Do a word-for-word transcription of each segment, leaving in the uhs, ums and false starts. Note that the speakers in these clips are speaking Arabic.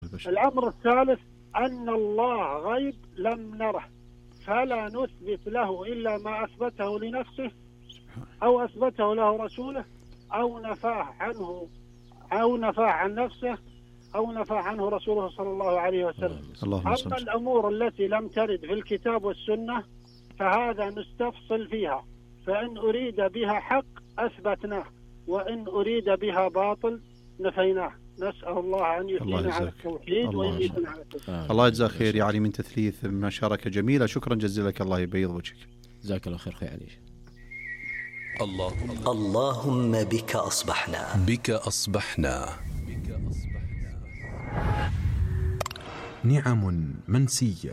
الأمر الثالث أن الله غيب لم نره، فلا نثبت له إلا ما أثبته لنفسه أو أثبته له رسوله أو نفاه عنه أو نفاه عن نفسه أو نفاه عنه رسوله صلى الله عليه وسلم. أما الأمور التي لم ترد في الكتاب والسنة فهذا نستفصل فيها، فإن أريد بها حق أثبتناه وإن أريد بها باطل نفيناه. نسأل الله أن يهدينا على التوحيد ويهدينا على التوحيد. الله يجزاك خير يا علي من تثليث مشاركة جميلة، شكرا جزيلا لك، الله يبيض وجهك. جزاك الله خير خير علي. الله اللهم بك أصبحنا بك أصبحنا نعم منسية.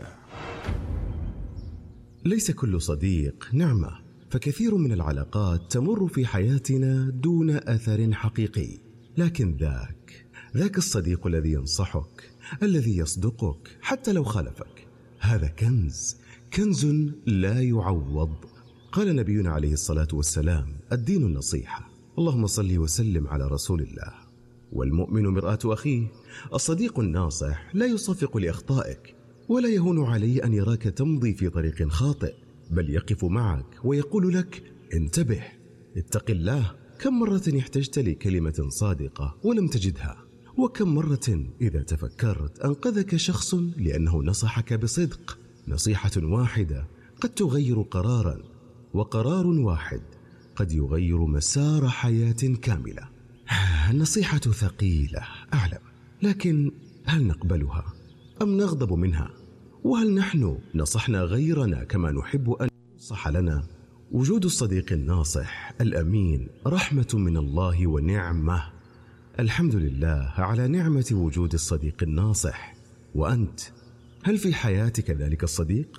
ليس كل صديق نعمة، فكثير من العلاقات تمر في حياتنا دون أثر حقيقي، لكن ذاك ذاك الصديق الذي ينصحك، الذي يصدقك حتى لو خالفك، هذا كنز كنز لا يعوض. قال نبينا عليه الصلاة والسلام: الدين النصيحة. اللهم صل وسلم على رسول الله. والمؤمن مرآة أخيه. الصديق الناصح لا يصفق لأخطائك ولا يهون عليه أن يراك تمضي في طريق خاطئ، بل يقف معك ويقول لك: انتبه، اتق الله. كم مرة احتجت لكلمة صادقة ولم تجدها؟ وكم مرة إذا تفكرت أنقذك شخص لأنه نصحك بصدق؟ نصيحة واحدة قد تغير قرارا، وقرار واحد قد يغير مسار حياة كاملة. النصيحة ثقيلة أعلم، لكن هل نقبلها أم نغضب منها؟ وهل نحن نصحنا غيرنا كما نحب أن ينصح لنا؟ وجود الصديق الناصح الأمين رحمة من الله ونعمة. الحمد لله على نعمة وجود الصديق الناصح. وأنت، هل في حياتك ذلك الصديق؟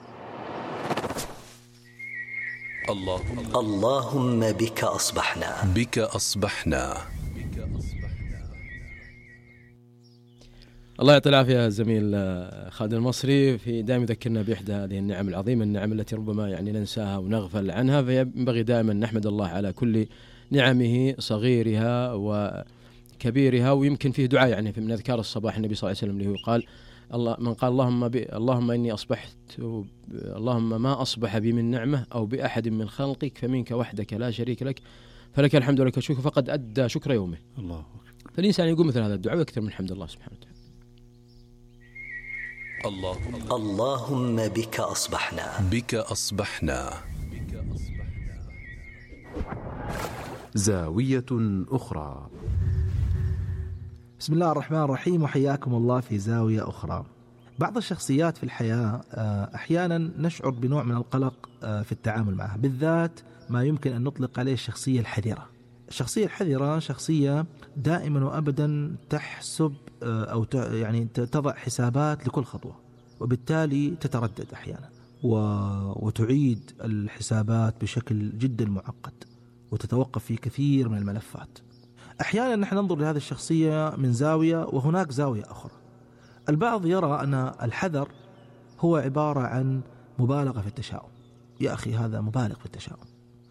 الله اللهم بك أصبحنا بك أصبحنا. الله يعطي العافية زميل خالد المصري، في دائما يذكرنا بإحدى هذه النعم العظيمة، النعم التي ربما يعني ننساها ونغفل عنها، فينبغي دائما نحمد الله على كل نعمه صغيرها وكبيرها. ويمكن فيه دعاء يعني من أذكار الصباح النبي صلى الله عليه وسلم اللي هو قال: الله من قال اللهم بي اللهم إني أصبحت اللهم ما أصبح بي من نعمة أو بأحد من خلقك فمنك وحدك لا شريك لك فلك الحمد ولك الشكر فقد أدى شكر يومه. الله. فالإنسان يقول مثل هذا الدعاء ويكثر من حمد الله سبحانه وتعالى. الله اللهم بك أصبحنا بك أصبحنا. زاوية أخرى. بسم الله الرحمن الرحيم، وحياكم الله في زاوية أخرى. بعض الشخصيات في الحياة أحيانا نشعر بنوع من القلق في التعامل معها، بالذات ما يمكن أن نطلق عليه الشخصية الحذرة. الشخصية الحذرة شخصية دائما وأبدا تحسب أو يعني تضع حسابات لكل خطوة، وبالتالي تتردد أحيانا وتعيد الحسابات بشكل جدا معقد وتتوقف في كثير من الملفات. أحيانا نحن ننظر لهذه الشخصية من زاوية وهناك زاوية أخرى. البعض يرى أن الحذر هو عبارة عن مبالغة في التشاؤم. يا أخي هذا مبالغ في التشاؤم،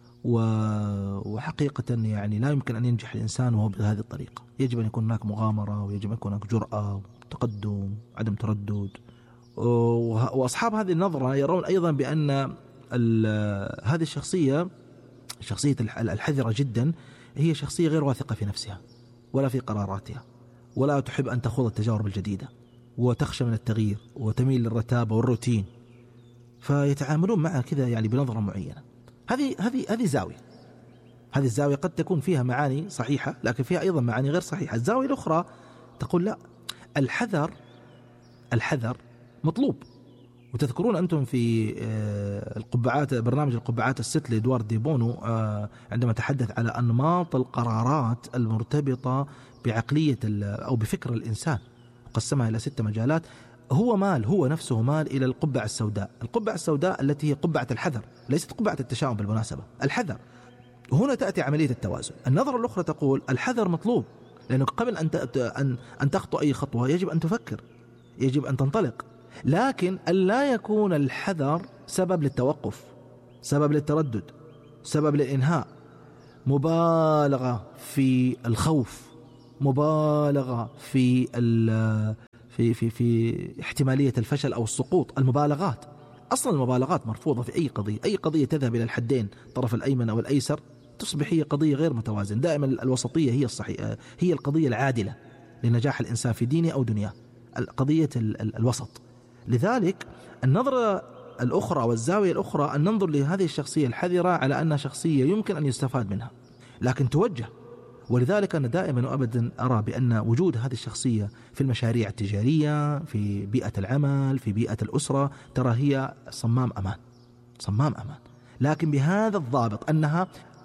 وحقيقة يعني لا يمكن أن ينجح الإنسان وهو بهذه الطريقة. يجب أن يكون هناك مغامرة، ويجب أن يكون هناك جرأة، تقدم، عدم تردد. وأصحاب هذه النظرة يرون أيضا بأن هذه الشخصية شخصية الحذرة جدا هي شخصية غير واثقة في نفسها ولا في قراراتها، ولا تحب أن تخوض التجارب الجديدة، وتخشى من التغيير، وتميل للرتابة والروتين، فيتعاملون معها كذا يعني بنظرة معينة. هذه هذه هذه زاوية. هذه الزاوية قد تكون فيها معاني صحيحة، لكن فيها أيضا معاني غير صحيحة. الزاوية الأخرى تقول لا، الحذر الحذر مطلوب. وتذكرون أنتم في القبعات، برنامج القبعات الست لإدوارد دي بونو، عندما تحدث على أنماط القرارات المرتبطة بعقلية أو بفكر الإنسان، قسمها إلى ست مجالات. هو مال هو نفسه مال إلى القبعة السوداء. القبعة السوداء التي هي قبعة الحذر، ليست قبعة التشاؤم بالمناسبة، الحذر. هنا تأتي عملية التوازن. النظرة الأخرى تقول الحذر مطلوب، لأنه قبل أن أن أن تخطو أي خطوة يجب أن تفكر، يجب أن تنطلق، لكن ألا يكون الحذر سبب للتوقف، سبب للتردد، سبب للإنهاء، مبالغة في الخوف، مبالغة في في في في احتمالية الفشل أو السقوط. المبالغات، أصلا المبالغات مرفوضة في أي قضية. أي قضية تذهب إلى الحدين، طرف الأيمن أو الأيسر، تصبح هي قضية غير متوازن. دائما الوسطية هي الصحيحة، هي القضية العادلة لنجاح الإنسان في دينه أو دنياه، القضية الوسط. لذلك النظرة الأخرى والزاوية الأخرى أن ننظر لهذه الشخصية الحذرة على أنها شخصية يمكن أن يستفاد منها لكن توجه. ولذلك أنا دائما وأبدا أرى بأن وجود هذه الشخصية في المشاريع التجارية، في بيئة العمل، في بيئة الأسرة، ترى هي صمام أمان، صمام أمان، لكن بهذا الضابط أنها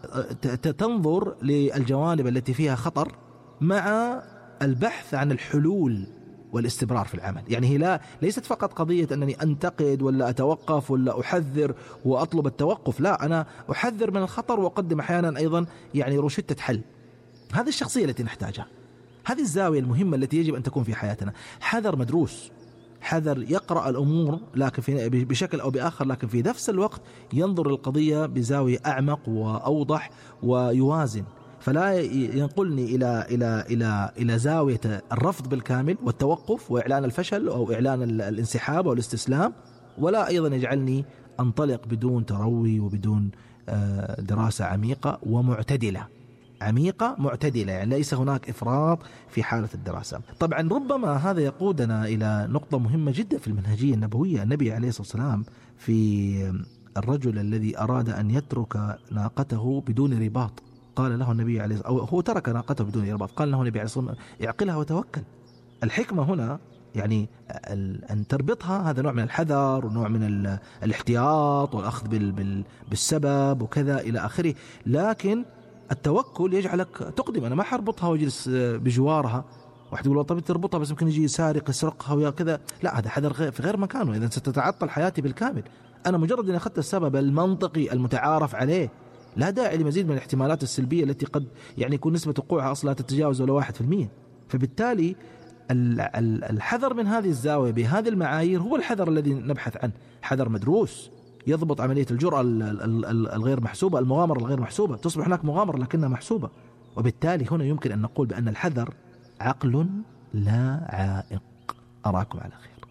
تنظر للجوانب التي فيها خطر مع البحث عن الحلول والاستمرار في العمل. يعني هي لا ليست فقط قضية أنني أنتقد ولا أتوقف ولا أحذر وأطلب التوقف، لا، أنا أحذر من الخطر وأقدم أحيانا أيضا يعني روشتة حل. هذه الشخصية التي نحتاجها، هذه الزاوية المهمة التي يجب أن تكون في حياتنا. حذر مدروس، حذر يقرأ الأمور لكن في بشكل أو بآخر، لكن في نفس الوقت ينظر القضية بزاوية أعمق وأوضح ويوازن، فلا ينقلني إلى إلى إلى إلى زاوية الرفض بالكامل والتوقف وإعلان الفشل أو إعلان الانسحاب أو الاستسلام، ولا أيضا يجعلني أنطلق بدون تروي وبدون دراسة عميقة ومعتدلة. عميقة معتدلة، يعني ليس هناك إفراط في حالة الدراسة. طبعا ربما هذا يقودنا إلى نقطة مهمة جدا في المنهجية النبوية. النبي عليه الصلاة والسلام في الرجل الذي أراد أن يترك ناقته بدون رباط، قال له النبي عليه أو هو ترك ناقته بدون رباط، قال له النبي عليه الصلاة والسلام اعقلها وتوكل. الحكمة هنا يعني أن تربطها، هذا نوع من الحذر ونوع من الاحتياط والأخذ بالسبب وكذا إلى آخره، لكن التوكل يجعلك تقدم. أنا ما حربطها واجلس بجوارها، واحد يقول طب تربطها بس يمكن يجي سارق يسرقها ويا كذا، لا، هذا حذر في غير مكانه، إذا ستتعطل حياتي بالكامل. أنا مجرد أن أخذت السبب المنطقي المتعارف عليه، لا داعي لمزيد من الاحتمالات السلبية التي قد يعني يكون نسبة وقوعها أصلا تتجاوز ولا واحد في المية. فبالتالي الحذر من هذه الزاوية بهذه المعايير هو الحذر الذي نبحث عنه، حذر مدروس يضبط عملية الجرأة الغير محسوبة، المغامرة الغير محسوبة. تصبح هناك مغامرة لكنها محسوبة، وبالتالي هنا يمكن أن نقول بأن الحذر عقل لا عائق. أراكم على خير.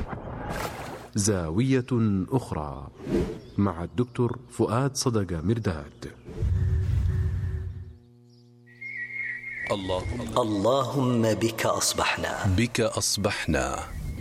زاوية أخرى مع الدكتور فؤاد صدقة مرداد. اللهم اللهم بك أصبحنا بك أصبحنا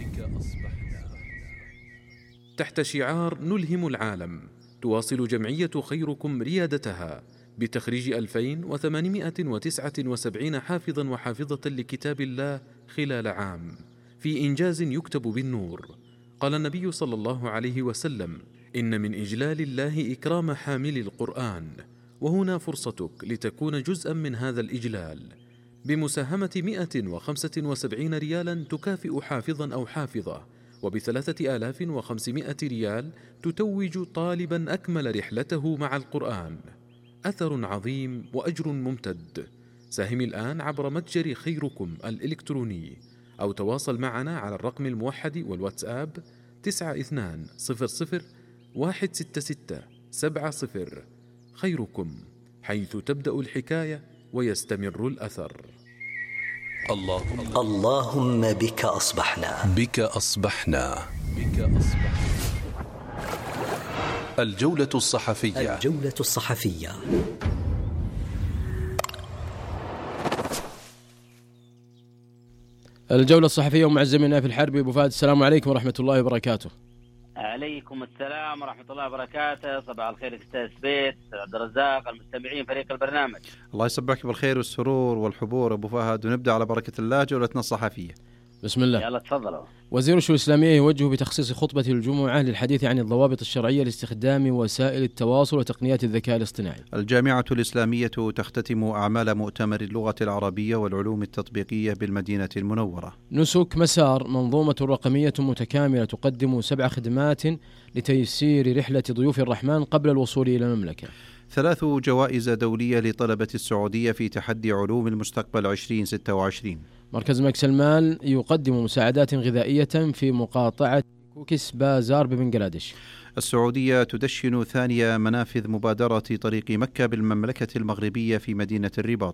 تحت شعار نلهم العالم، تواصل جمعية خيركم ريادتها بتخريج ألفين وثمانمائة وتسعة وسبعين حافظا وحافظة لكتاب الله خلال عام، في إنجاز يكتب بالنور. قال النبي صلى الله عليه وسلم: إن من إجلال الله إكرام حامل القرآن، وهنا فرصتك لتكون جزءا من هذا الإجلال بمساهمة مئة وخمسة وسبعين ريالا تكافئ حافظا أو حافظة، وبثلاثة آلاف وخمسمائة ريال تتوج طالبا أكمل رحلته مع القرآن. أثر عظيم وأجر ممتد. ساهم الآن عبر متجر خيركم الإلكتروني، أو تواصل معنا على الرقم الموحد والواتساب تسعة اثنان صفر صفر واحد ستة ستة سبعة صفر. خيركم، حيث تبدأ الحكاية ويستمر الأثر. اللهم اللهم بك أصبحنا بك أصبحنا بك أصبحنا. الجولة الصحفية الجولة الصحفية. الجولة الصحفية ومع زميلنا في الحربي أبو فهد. السلام عليكم ورحمة الله وبركاته. عليكم السلام ورحمة الله وبركاته. صباح الخير أستاذ سبيت، عبد الرزاق، المستمعين، فريق البرنامج. الله يصبحك بالخير والسرور والحبور أبو فهد، ونبدأ على بركة الله جولتنا الصحفية. بسم الله. يلا تفضلوا. وزير الشؤون الإسلامية يوجه بتخصيص خطبة الجمعة للحديث عن الضوابط الشرعية لاستخدام وسائل التواصل وتقنيات الذكاء الاصطناعي. الجامعة الإسلامية تختتم أعمال مؤتمر اللغة العربية والعلوم التطبيقية بالمدينة المنورة. نسك مسار منظومة رقمية متكاملة تقدم سبع خدمات لتيسير رحلة ضيوف الرحمن قبل الوصول إلى المملكة. ثلاث جوائز دولية لطلبة السعودية في تحدي علوم المستقبل عشرين ستة وعشرين. مركز مكس المال يقدم مساعدات غذائية في مقاطعة كوكيس بازار ببنغلاديش. السعودية تدشن ثاني منافذ مبادرة طريق مكة بالمملكة المغربية في مدينة الرباط.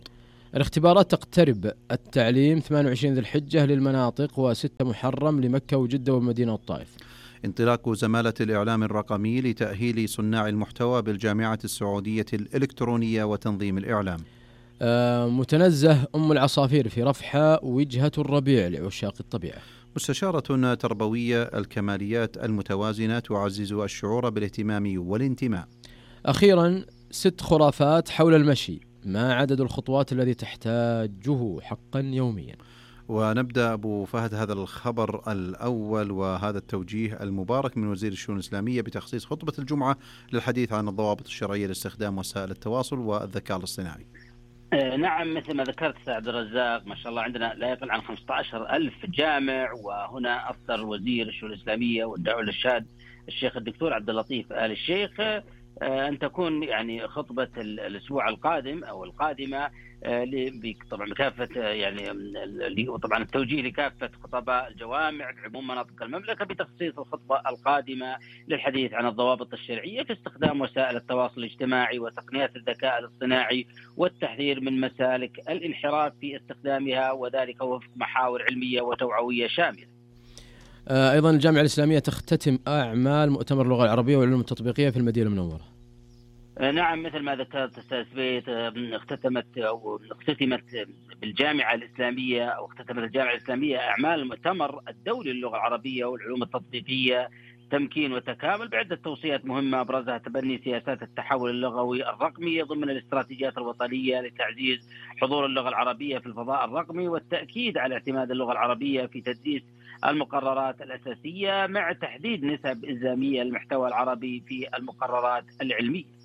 الاختبارات تقترب. التعليم ثمانية وعشرين ذي الحجة للمناطق وستة محرم لمكة وجدة والمدينة والطائف. انطلاق زمالة الإعلام الرقمي لتأهيل صناع المحتوى بالجامعة السعودية الإلكترونية وتنظيم الإعلام. آه متنزه أم العصافير في رفحة وجهة الربيع لعشاق الطبيعة. مستشارة تربوية الكماليات المتوازنة تعزز الشعور بالاهتمام والانتماء. أخيرا ست خرافات حول المشي، ما عدد الخطوات الذي تحتاجه حقا يوميا. ونبدأ أبو فهد هذا الخبر الأول وهذا التوجيه المبارك من وزير الشؤون الإسلامية بتخصيص خطبة الجمعة للحديث عن الضوابط الشرعية لاستخدام وسائل التواصل والذكاء الاصطناعي. نعم، مثل ما ذكرت سيد عبد الرزاق، ما شاء الله عندنا لا يقل عن خمسة عشر ألف جامع، وهنا أصدر وزير الشؤون الإسلامية والدعوة الإرشاد الشيخ الدكتور عبد اللطيف آل الشيخ أن تكون يعني خطبة الأسبوع القادم أو القادمة طبعا بكافة يعني طبعا التوجيه لكافة خطباء الجوامع بعموم مناطق المملكة بتخصيص الخطبة القادمة للحديث عن الضوابط الشرعية في استخدام وسائل التواصل الاجتماعي وتقنيات الذكاء الاصطناعي والتحذير من مسالك الانحراف في استخدامها، وذلك وفق محاور علمية وتوعوية شاملة. أيضا الجامعة الإسلامية تختتم أعمال مؤتمر اللغة العربية والعلوم التطبيقية في المدينة المنورة. نعم، مثل ما ذكرت أستاذ بيت، اختتمت أو اختتمت بالجامعة الإسلامية أو اختتمت الجامعة الإسلامية أعمال المؤتمر الدولي للغة العربية والعلوم التطبيقية تمكين وتكامل بعدة توصيات مهمة أبرزها تبني سياسات التحول اللغوي الرقمي ضمن الاستراتيجيات الوطنية لتعزيز حضور اللغة العربية في الفضاء الرقمي، والتأكيد على اعتماد اللغة العربية في تدريس المقررات الأساسية مع تحديد نسب إلزامية للمحتوى العربي في المقررات العلمية.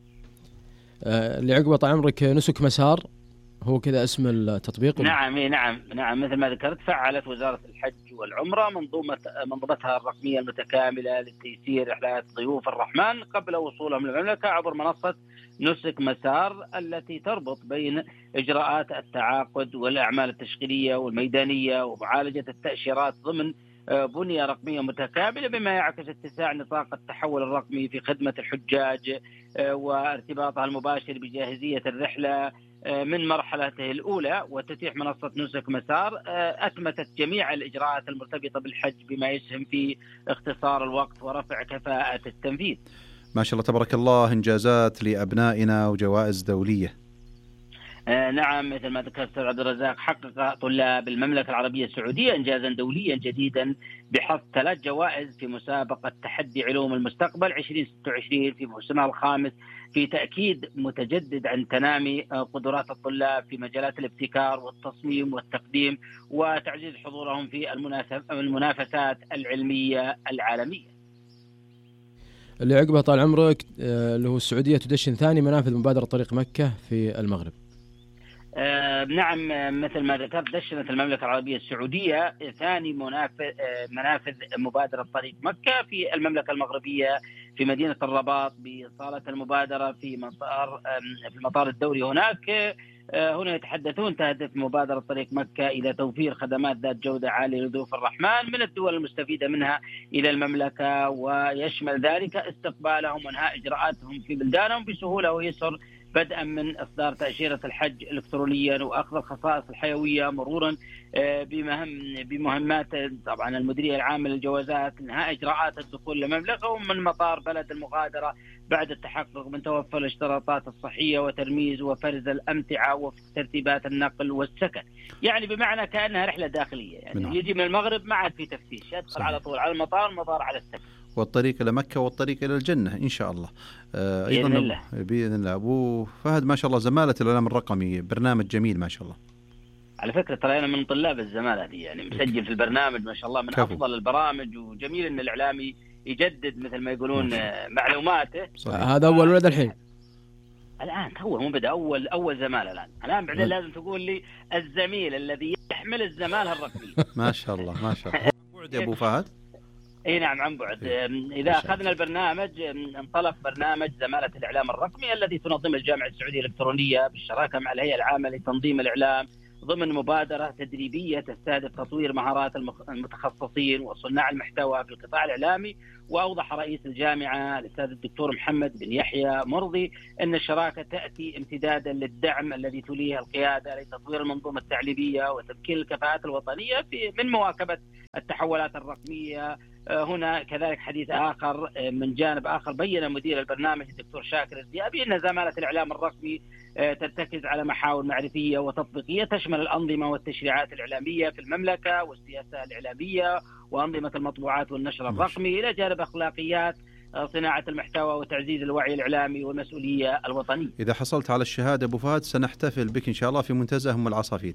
اللي عقبه طال عمرك نسك مسار، هو كذا اسم التطبيق. نعم نعم نعم مثل ما ذكرت، فعلت وزارة الحج والعمرة منظومة منظومتها الرقمية المتكاملة لتيسير رحلات ضيوف الرحمن قبل وصولهم للمملكة عبر منصة نسك مسار التي تربط بين إجراءات التعاقد والأعمال التشغيلية والميدانية ومعالجة التأشيرات ضمن بنية رقمية متكاملة، بما يعكس اتساع نطاق التحول الرقمي في خدمة الحجاج وارتباطها المباشر بجاهزية الرحلة من مرحلته الأولى. وتتيح منصة نسك مسار أتمتت جميع الإجراءات المرتبطة بالحج بما يسهم في اختصار الوقت ورفع كفاءة التنفيذ. ما شاء الله تبارك الله، إنجازات لأبنائنا وجوائز دولية. آه نعم، مثل ما ذكرت عبد الرزاق، حقق طلاب المملكة العربية السعودية إنجازا دوليا جديدا بحصد ثلاث جوائز في مسابقة تحدي علوم المستقبل عشرين ستة وعشرين في موسمها الخامس، في تأكيد متجدد عن تنامي قدرات الطلاب في مجالات الابتكار والتصميم والتقديم وتعزيز حضورهم في المنافسات العلمية العالمية. اللي عقبه طال عمرك اللي هو السعودية تدشن ثاني منافذ مبادرة طريق مكة في المغرب. آه نعم، مثل ما ذكرت، دشنت المملكة العربية السعودية ثاني منافذ آه منافذ مبادرة طريق مكة في المملكة المغربية في مدينة الرباط بصالة المبادرة في مطار آه في المطار الدولي هناك. آه هنا يتحدثون تهدف مبادرة طريق مكة إلى توفير خدمات ذات جودة عالية لضيوف الرحمن من الدول المستفيدة منها إلى المملكة، ويشمل ذلك استقبالهم وانهاء إجراءاتهم في بلدانهم بسهولة ويسر، بدءا من إصدار تأشيرة الحج إلكترونيا وأخذ الخصائص الحيوية مرورا بمهم بمهمات طبعا المديرية العامة للجوازات، انهاء إجراءات الدخول للمملكة ومن مطار بلد المغادرة بعد التحقق من توفر الاشتراطات الصحية وترميز وفرز الأمتعة وفق ترتيبات النقل والسكن. يعني بمعنى كأنها رحلة داخلية، يعني منه. يجي من المغرب ما عاد في تفتيش، يدخل على طول على المطار، المطار على السكن، والطريق إلى مكة والطريق إلى الجنة إن شاء الله. آه أيضا بإذن الله. بإذن الله. أبو فهد ما شاء الله، زمالة الإعلام الرقمي برنامج جميل ما شاء الله. على فكرة ترى أنا من طلاب الزمالة دي، يعني مسجل في البرنامج ما شاء الله، من كفو. أفضل البرامج، وجميل أن الإعلامي يجدد مثل ما يقولون معلوماته. هذا أول ولد الحين الآن هو مو بدأ أول أول زمالة الآن الآن بعدين لازم تقول لي الزميل الذي يحمل الزمالة الرقمية. ما شاء الله ما شاء الله. بعد يا أبو فهد. اي نعم عن بعد. اذا اخذنا البرنامج، انطلق برنامج زمالة الاعلام الرقمي الذي تنظمه الجامعة السعودية الالكترونية بالشراكة مع الهيئة العامة لتنظيم الاعلام ضمن مبادرة تدريبية تستهدف تطوير مهارات المتخصصين وصناع المحتوى في القطاع الإعلامي. وأوضح رئيس الجامعة الأستاذ الدكتور محمد بن يحيى مرضي أن الشراكة تأتي امتدادا للدعم الذي توليه القيادة لتطوير المنظومة التعليمية وتمكين الكفاءات الوطنية في من مواكبة التحولات الرقمية. هنا كذلك حديث آخر من جانب آخر، بيّن مدير البرنامج الدكتور شاكر الديابي أن زمالة الإعلام الرقمي ترتكز على محاور معرفية وتطبيقية تشمل الأنظمة والتشريعات الإعلامية في المملكة والسياسة الإعلامية وأنظمة المطبوعات والنشر الرقمي، إلى جانب أخلاقيات صناعة المحتوى وتعزيز الوعي الإعلامي والمسؤولية الوطنية. إذا حصلت على الشهادة أبو فهد سنحتفل بك إن شاء الله في منتزه أم العصافير.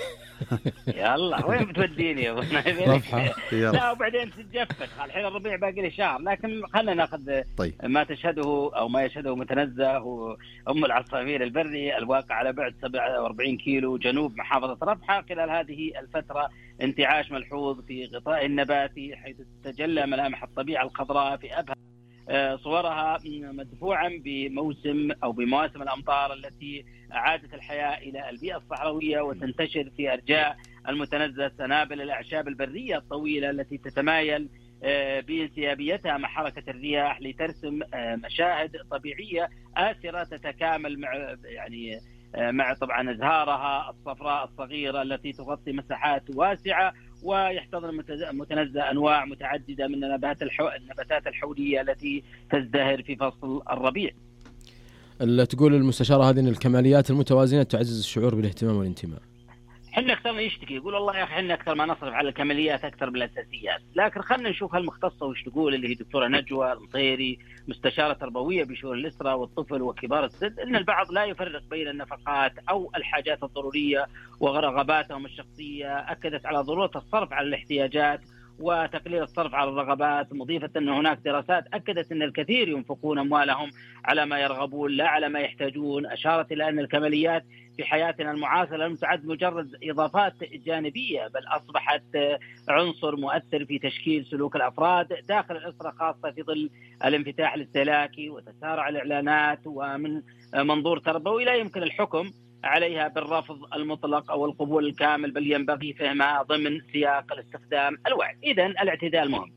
يلا وين بتوديني يا ابو لا وبعدين تتجفت الحين الربيع باقي له شهر، لكن خلينا ناخذ طيب. ما تشهده او ما يشهده متنزه ام العصافير البري الواقع على بعد سبعة وأربعين كيلو جنوب محافظه رفحه. خلال هذه الفتره انتعاش ملحوظ في غطاء النباتي حيث تتجلى ملامح الطبيعه الخضراء في ابهى صورها مدفوعا بموسم أو بمواسم الأمطار التي أعادت الحياة إلى البيئة الصحراوية وتنتشر في أرجاء المتنزه سنابل الأعشاب البرية الطويلة التي تتمايل بانسيابيتها مع حركة الرياح لترسم مشاهد طبيعية آسرة تتكامل مع يعني مع طبعا أزهارها الصفراء الصغيرة التي تغطي مساحات واسعة. ويحتضن المتنزه أنواع متعددة من النباتات الحو... النباتات الحولية التي تزدهر في فصل الربيع. اللي تقول المستشارة هذه أن الكماليات المتوازنة تعزز الشعور بالاهتمام والانتماء. حنا أكثر ما يشتكي يقول والله يا أخي حنا أكثر ما نصرف على الكماليات أكثر من الأساسيات، لكن خلنا نشوف هالمختصة وش تقول اللي هي دكتورة نجوى المطيري مستشارة تربوية بشؤون الأسرة والطفل وكبار السن، أن البعض لا يفرق بين النفقات أو الحاجات الضرورية ورغباتهم الشخصية. أكدت على ضرورة الصرف على الاحتياجات وتقليل الصرف على الرغبات، مضيفة أن هناك دراسات أكدت أن الكثير ينفقون أموالهم على ما يرغبون لا على ما يحتاجون. أشارت إلى أن الكماليات في حياتنا المعاصرة لم تعد مجرد إضافات جانبية بل أصبحت عنصر مؤثر في تشكيل سلوك الأفراد داخل الأسرة، خاصة في ظل الانفتاح الاستهلاكي وتسارع الإعلانات. ومن منظور تربوي لا يمكن الحكم عليها بالرفض المطلق أو القبول الكامل، بل ينبغي فهمها ضمن سياق الاستخدام الواعي. إذن الاعتدال مهم.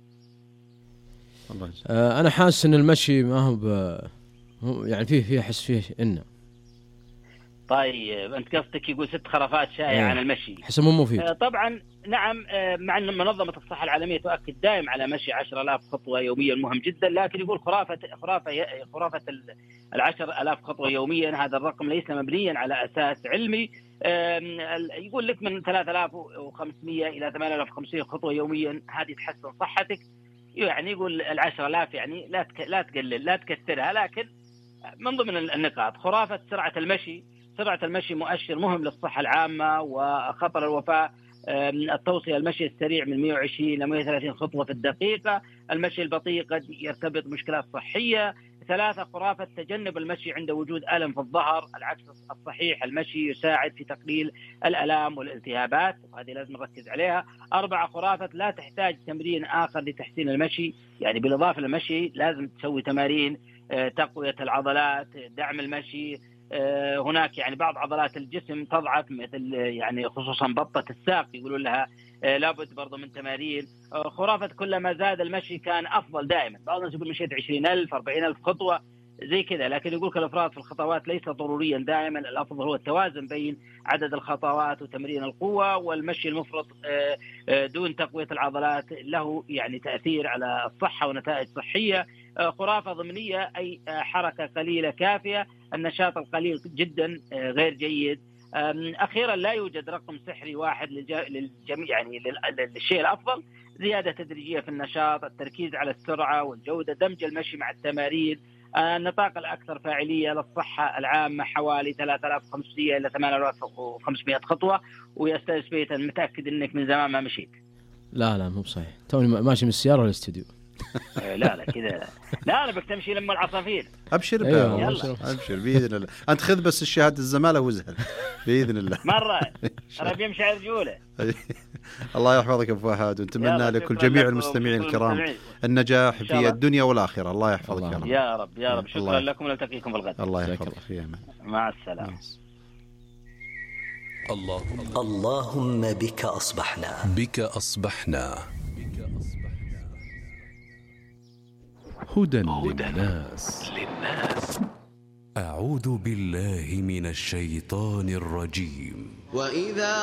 آه أنا حاسس أن المشي ما هو يعني فيه فيه حس فيه إنه طيب أنت قصدك يقول ست خرافات شائعة عن المشي حسب مو مفيد. آه طبعا نعم، آه مع أن منظمة الصحة العالمية تؤكد دائم على مشي عشرة آلاف خطوة يوميا مهم جدا، لكن يقول خرافة خرافة خرافة العشر آلاف خطوة يوميا هذا الرقم ليس مبنيا على أساس علمي. آه يقول لك من ثلاثة آلاف وخمسمئة إلى ثمانية آلاف وخمسمئة خطوة يوميا هذه تحسن صحتك. يعني يقول العشرة آلاف يعني لا لا تقلل لا تكثرها، لكن من ضمن النقاط خرافة سرعة المشي. سرعة المشي مؤشر مهم للصحة العامة وخطر الوفاة. التوصية المشي السريع من مئة وعشرين إلى مئة وثلاثين خطوة في الدقيقة. المشي البطيء قد يرتبط مشكلات صحية. ثلاثة خرافة تجنب المشي عند وجود ألم في الظهر. العكس الصحيح، المشي يساعد في تقليل الألام والالتهابات وهذه لازم نركز عليها. أربعة خرافة لا تحتاج تمرين آخر لتحسين المشي، يعني بالإضافة للمشي لازم تسوي تمارين تقوية العضلات دعم المشي. هناك يعني بعض عضلات الجسم تضعف مثل يعني خصوصا بطة الساق يقولون لها لابد برضو من تمارين. خرافة كلما زاد المشي كان أفضل دائما. بعض الناس يقول مشيت عشرين ألف أربعين ألف خطوة زي كذا، لكن يقول الإفراط في الخطوات ليس ضروريا دائما. الأفضل هو التوازن بين عدد الخطوات وتمرين القوة. والمشي المفرط دون تقوية العضلات له يعني تأثير على الصحة ونتائج صحية. خرافة ضمنية أي حركة قليلة كافية. النشاط القليل جدا غير جيد. أخيرا لا يوجد رقم سحري واحد للجميع يعني للشيء الأفضل. زيادة تدريجية في النشاط، التركيز على السرعة والجودة، دمج المشي مع التمارين. النطاق الأكثر فاعلية للصحة العامة حوالي ثلاثة آلاف وخمسمئة إلى ثمانية آلاف وخمسمئة خطوة. ويستأنس بيت متأكد أنك من زمان ما مشيت. لا لا مو بصحيح، توني ماشي من السيارة للاستوديو. لا لا كذا لا أنا بكتمشي لما العصافير. أبشر أيوة أبشر بإذن الله. أنت خذ بس الشهادة الزمالة وزهل بإذن الله. مرة أنا بيمشي على رجوله. الله يحفظك أبو فهد، ونتمنى لكل جميع المستمعين الكرام النجاح في الدنيا والآخرة. الله يحفظك يا رب. يا رب يا رب. شكرا لكم ونلتقيكم بالغد. الله يحفظك. في أمان. مع السلامة. اللهم اللهم بك أصبحنا بك أصبحنا هدى هدى للناس. للناس. أعوذ بالله من الشيطان الرجيم. وإذا